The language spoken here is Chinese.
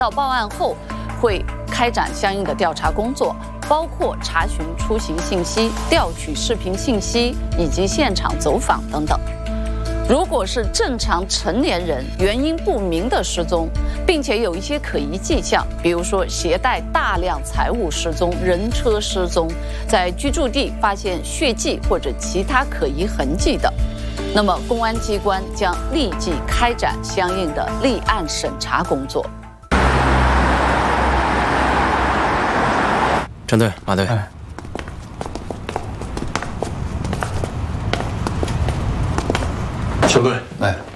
到报案后，会开展相应的调查工作，包括查询出行信息、调取视频信息以及现场走访等等。如果是正常成年人原因不明的失踪，并且有一些可疑迹象，比如说携带大量财物失踪、人车失踪，在居住地发现血迹或者其他可疑痕迹的，那么公安机关将立即开展相应的立案审查工作。 陈队、马队， 小队， 哎。